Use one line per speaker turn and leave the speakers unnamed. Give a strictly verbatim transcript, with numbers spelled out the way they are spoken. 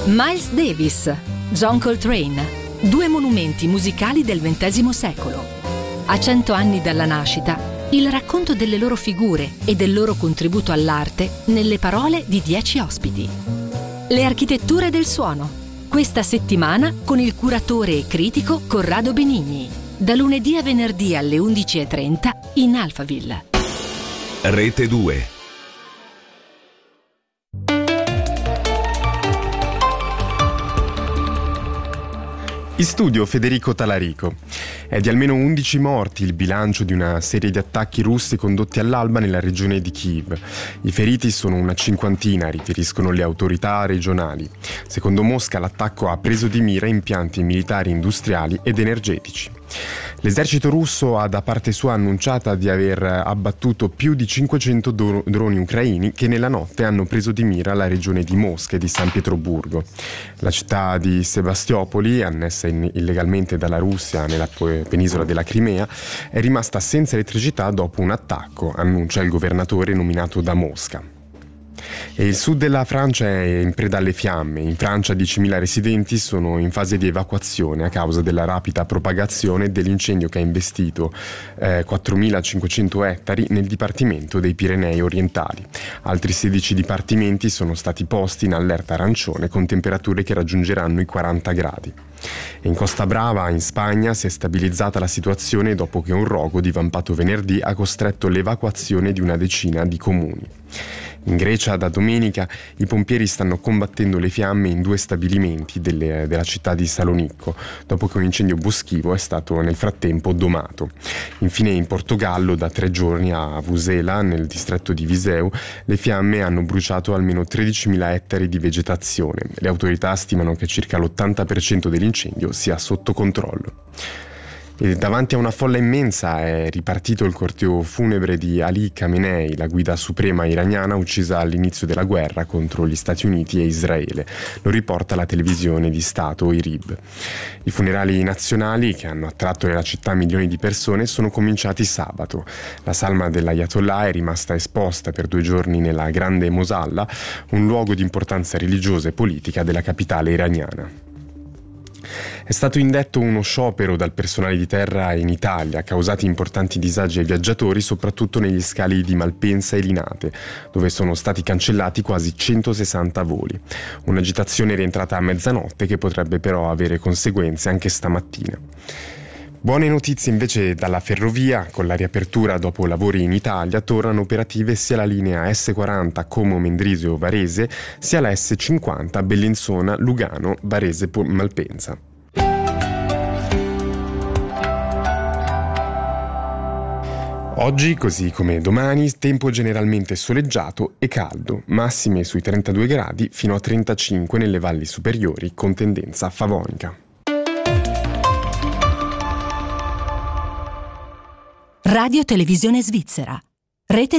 Miles Davis, John Coltrane, due monumenti musicali del ventesimo secolo. A cento anni dalla nascita, il racconto delle loro figure e del loro contributo all'arte nelle parole di dieci ospiti. Le architetture del suono. Questa settimana con il curatore e critico Corrado Benigni. Da lunedì a venerdì alle undici e trenta in Alphaville.
Rete due.
In studio Federico Talarico. È di almeno undici morti il bilancio di una serie di attacchi russi condotti all'alba nella regione di Kiev. I feriti sono una cinquantina, riferiscono le autorità regionali. Secondo Mosca l'attacco ha preso di mira impianti militari, industriali ed energetici. L'esercito russo ha da parte sua annunciata di aver abbattuto più di cinquecento do- droni ucraini che nella notte hanno preso di mira la regione di Mosca e di San Pietroburgo. La città di Sebastopoli, annessa in- illegalmente dalla Russia nella po- penisola della Crimea, è rimasta senza elettricità dopo un attacco, annuncia il governatore nominato da Mosca. E il sud della Francia è in preda alle fiamme. In Francia diecimila residenti sono in fase di evacuazione a causa della rapida propagazione dell'incendio che ha investito eh, quattromilacinquecento ettari nel dipartimento dei Pirenei orientali. Altri sedici dipartimenti sono stati posti in allerta arancione con temperature che raggiungeranno i quaranta gradi. E in Costa Brava, in Spagna, si è stabilizzata la situazione dopo che un rogo divampato venerdì ha costretto l'evacuazione di una decina di comuni. In Grecia, da domenica, i pompieri stanno combattendo le fiamme in due stabilimenti delle, della città di Salonicco, dopo che un incendio boschivo è stato nel frattempo domato. Infine, in Portogallo, da tre giorni a Vusela, nel distretto di Viseu, le fiamme hanno bruciato almeno tredicimila ettari di vegetazione. Le autorità stimano che circa l'ottanta per cento dell'incendio sia sotto controllo. E davanti a una folla immensa è ripartito il corteo funebre di Ali Khamenei, la guida suprema iraniana uccisa all'inizio della guerra contro gli Stati Uniti e Israele. Lo riporta la televisione di Stato I R I B. I funerali nazionali, che hanno attratto nella città milioni di persone, sono cominciati sabato. La salma dell'Ayatollah è rimasta esposta per due giorni nella Grande Mosalla, un luogo di importanza religiosa e politica della capitale iraniana. È stato indetto uno sciopero dal personale di terra in Italia, causati importanti disagi ai viaggiatori, soprattutto negli scali di Malpensa e Linate, dove sono stati cancellati quasi centosessanta voli. Un'agitazione rientrata a mezzanotte che potrebbe però avere conseguenze anche stamattina. Buone notizie invece dalla ferrovia. Con la riapertura dopo lavori in Italia tornano operative sia la linea S quaranta Como Mendrisio Varese sia la S cinquanta Bellinzona Lugano Varese Malpensa. Oggi, così come domani, tempo generalmente soleggiato e caldo, massime sui trentadue gradi fino a trentacinque nelle valli superiori con tendenza favonica.
Radio Televisione Svizzera. Rete